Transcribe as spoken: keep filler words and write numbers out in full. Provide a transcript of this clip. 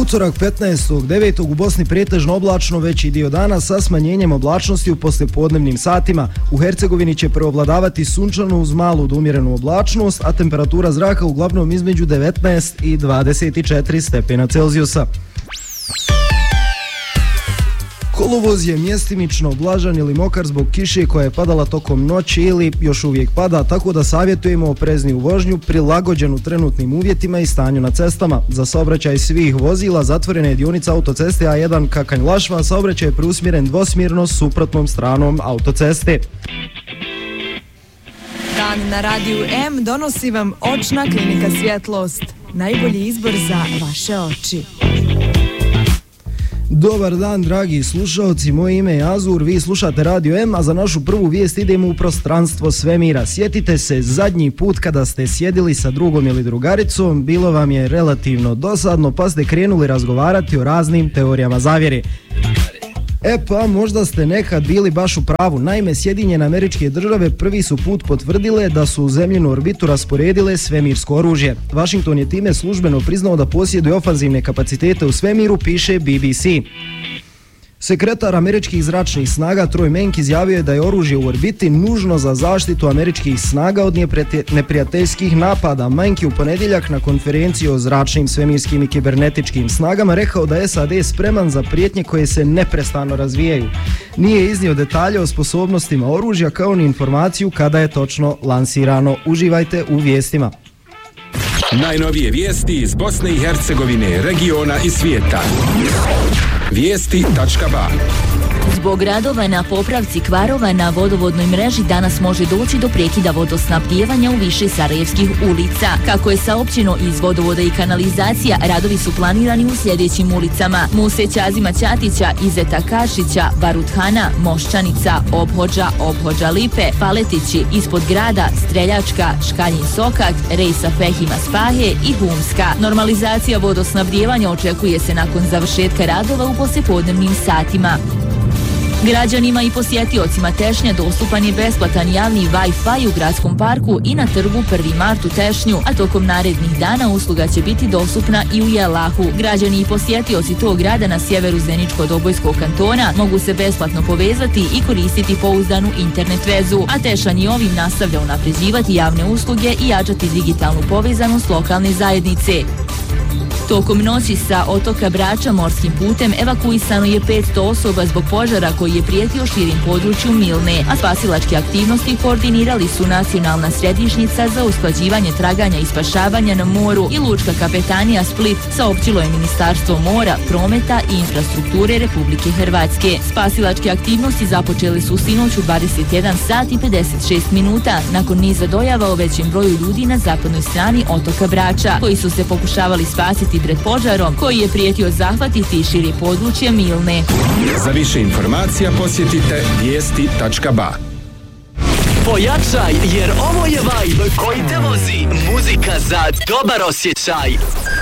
Utorak petnaestog devetog u Bosni pretežno oblačno veći dio dana sa smanjenjem oblačnosti u poslijepodnevnim satima. U Hercegovini će preovladavati sunčano uz malu do umjerenu oblačnost, a temperatura zraka uglavnom između devetnaest i dvadeset četiri stepena Celzijusa. Kolovoz je mjestimično oblažan ili mokar zbog kiše koja je padala tokom noći ili još uvijek pada, tako da savjetujemo oprezniju vožnju prilagođenu trenutnim uvjetima i stanju na cestama. Za saobraćaj svih vozila zatvorena je dionica autoceste A jedan Kakanj-Lašva, saobraćaj je preusmjeren dvosmjerno s suprotnom stranom autoceste. Dan na Radiju M donosi vam Očna klinika Svjetlost. Najbolji izbor za vaše oči. Dobar dan, dragi slušalci, moje ime je Azur, vi slušate Radio M, a za našu prvu vijest idemo u prostranstvo svemira. Sjetite se, zadnji put kada ste sjedili sa drugom ili drugaricom, bilo vam je relativno dosadno, pa ste krenuli razgovarati o raznim teorijama zavjere. E pa, možda ste nekad bili baš u pravu. Naime, Sjedinjene Američke Države prvi su put potvrdile da su u zemljinu orbitu rasporedile svemirsko oružje. Washington je time službeno priznao da posjeduje ofanzivne kapacitete u svemiru, piše B B C. Sekretar američkih zračnih snaga Troy Menk izjavio je da je oružje u orbiti nužno za zaštitu američkih snaga od neprijateljskih napada. Menk je u ponedjeljak na konferenciji o zračnim, svemirskim i kibernetičkim snagama rekao da je S A D spreman za prijetnje koje se neprestano razvijaju. Nije iznio detalje o sposobnostima oružja kao ni informaciju kada je točno lansirano. Uživajte u vijestima. Najnovije vijesti iz Bosne i Hercegovine, regiona i svijeta. Vijesti tačka ba. Zbog radova na popravci kvarova na vodovodnoj mreži danas može doći do prekida vodosnabdijevanja u više sarajevskih ulica. Kako je saopćeno iz vodovoda i kanalizacija, radovi su planirani u sljedećim ulicama: Muse Ćazima Ćatića, Izeta Kašića, Baruthana, Moščanica, Obhođa, Obhođa Lipe, Paletići, ispod grada, Streljačka, Škaljin Sokak, Rejsa Fehima Spahe i Humska. Normalizacija vodosnabdijevanja očekuje se nakon završetka radova u poslijepodnevnim satima. Građanima i posjetiocima Tešnja dostupan je besplatan javni Wi-Fi u gradskom parku i na trgu prvi mart u Tešnju, a tokom narednih dana usluga će biti dostupna i u Jelahu. Građani i posjetioci tog grada na sjeveru Zeničko-Dobojskog kantona mogu se besplatno povezati i koristiti pouzdanu internet vezu, a Tešanj i ovim nastavlja unapređivati javne usluge i jačati digitalnu povezanost lokalne zajednice. Tokom noći sa otoka Brača morskim putem evakuisano je petsto osoba zbog požara koji je prijetio širim području Milne, a spasilačke aktivnosti koordinirali su Nacionalna središnjica za usklađivanje traganja i spašavanja na moru i Lučka kapetanija Split, saopćilo je Ministarstvo mora, prometa i infrastrukture Republike Hrvatske. Spasilačke aktivnosti započeli su sinoć u dvadeset jedan sat i pedeset šest minuta nakon niza dojava o većem broju ljudi na zapadnoj strani otoka Brača, koji su se pokušavali spasiti pred požarom koji je prijetio zahvatiti šire područje Milne. Za više informacija posjetite vijesti tačka ba. Pojačaj, jer ovo je vibe koji te vozi. Muzika za dobar osjećaj.